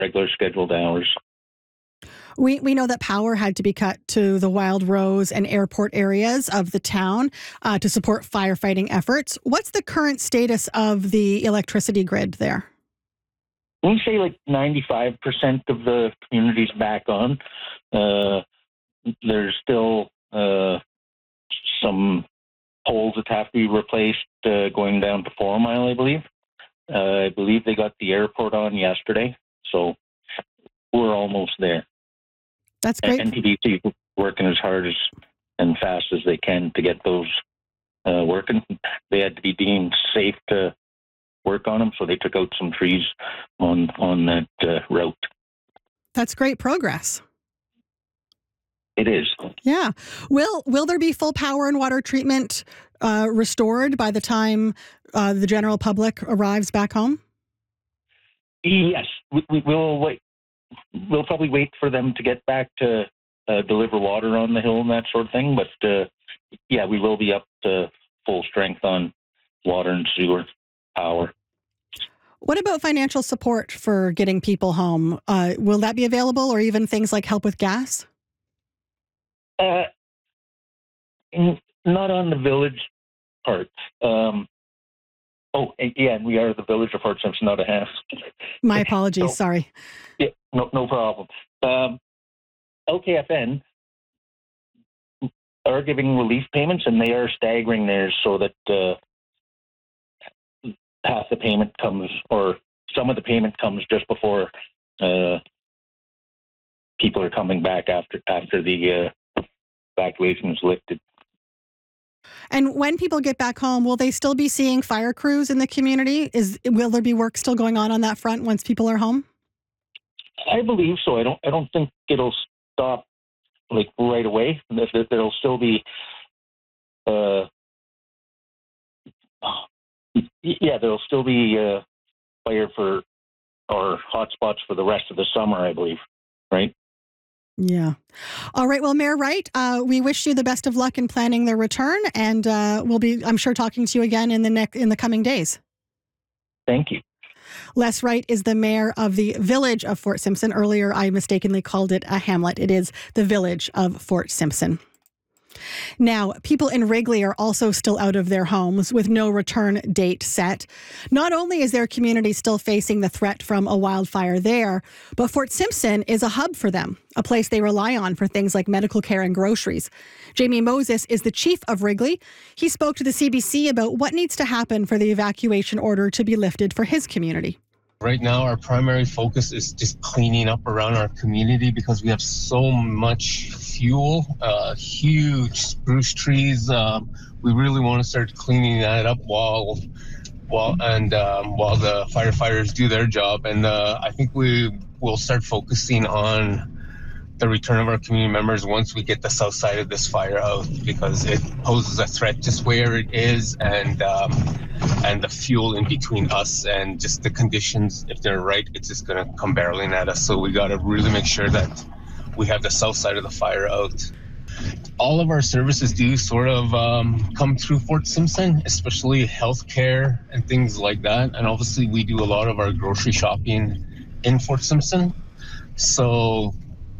regular scheduled hours. We know that power had to be cut to the Wild Rose and airport areas of the town to support firefighting efforts. What's the current status of the electricity grid there? We say like 95% of the community's back on. There's still some poles that have to be replaced going down to 4 Mile, I believe. I believe they got the airport on yesterday, so we're almost there. That's great. NTDC working as hard and fast as they can to get those working. They had to be deemed safe to work on them, so they took out some trees on that route. That's great progress. It is. Yeah. Will there be full power and water treatment restored by the time the general public arrives back home? Yes. We will wait. We'll probably wait for them to get back to deliver water on the hill and that sort of thing. But, yeah, we will be up to full strength on water and sewer power. What about financial support for getting people home? Will that be available, or even things like help with gas? Not on the village part. And we are the village of Fort Simpson, not a half. My apologies. Sorry. Yeah, no problem. LKFN are giving relief payments, and they are staggering theirs so that half the payment comes, or some of the payment comes just before people are coming back after the evacuation is lifted. And when people get back home, will they still be seeing fire crews in the community? Will there be work still going on that front once people are home? I believe so. I don't think it'll stop like right away. There'll still be there'll still be fire for or hotspots for the rest of the summer, I believe. Right? Yeah. All right. Well, Mayor Wright, we wish you the best of luck in planning their return, and we'll be, I'm sure, talking to you again in the coming days. Thank you. Les Wright is the mayor of the village of Fort Simpson. Earlier, I mistakenly called it a hamlet. It is the village of Fort Simpson. Now, people in Wrigley are also still out of their homes with no return date set. Not only is their community still facing the threat from a wildfire there, but Fort Simpson is a hub for them, a place they rely on for things like medical care and groceries. Jamie Moses is the chief of Wrigley. He spoke to the CBC about what needs to happen for the evacuation order to be lifted for his community. Right now, our primary focus is just cleaning up around our community because we have so much fuel, huge spruce trees. We really want to start cleaning that up while the firefighters do their job. And I think we will start focusing on the return of our community members once we get the south side of this fire out, because it poses a threat just where it is, and the fuel in between us and just the conditions, if they're right, it's just going to come barreling at us. So we got to really make sure that we have the south side of the fire out. All of our services do sort of come through Fort Simpson, especially healthcare and things like that. And obviously we do a lot of our grocery shopping in Fort Simpson. So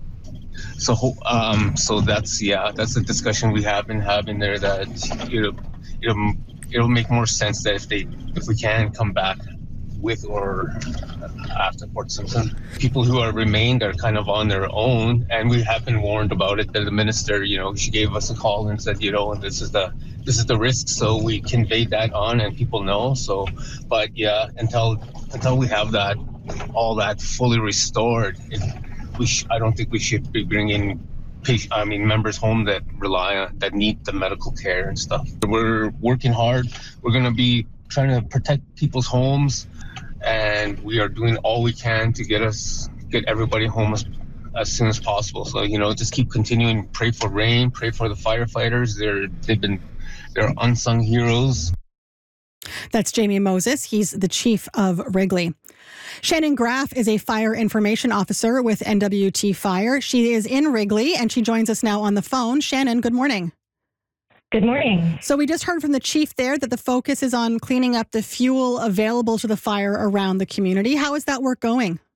that's a discussion we have been having there, that it'll make more sense that if we can come back with or after Fort Simpson. People who are remained are kind of on their own, and we have been warned about it. That the minister, she gave us a call and said, this is the risk. So we conveyed that on, and people know. So, but yeah, until we have all that fully restored, I don't think we should be bringing members home that need the medical care and stuff. We're working hard. We're going to be trying to protect people's homes, and we are doing all we can to get everybody home as soon as possible. So, just keep continuing. Pray for rain. Pray for the firefighters. They're unsung heroes. That's Jamie Moses. He's the chief of Wrigley. Shannon Graff is a fire information officer with NWT Fire. She is in Wrigley, and she joins us now on the phone. Shannon, good morning. Good morning. So we just heard from the chief there that the focus is on cleaning up the fuel available to the fire around the community. How is that work going?